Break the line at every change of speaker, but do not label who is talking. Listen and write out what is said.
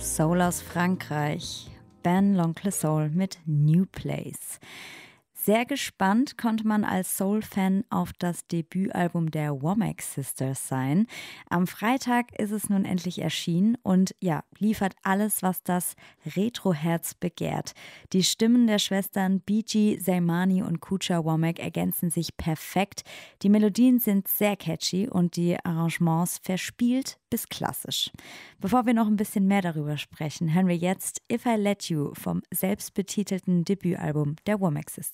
Soul aus Frankreich. Ben L'Oncle Soul mit New Place. Sehr gespannt konnte man als Soul-Fan auf das Debütalbum der Womack Sisters sein. Am Freitag ist es nun endlich erschienen und ja, liefert alles, was das Retro-Herz begehrt. Die Stimmen der Schwestern Biji, Zaimani und Kucha Womack ergänzen sich perfekt. Die Melodien sind sehr catchy und die Arrangements verspielt bis klassisch. Bevor wir noch ein bisschen mehr darüber sprechen, hören wir jetzt If I Let You vom selbstbetitelten Debütalbum der Womack Sisters.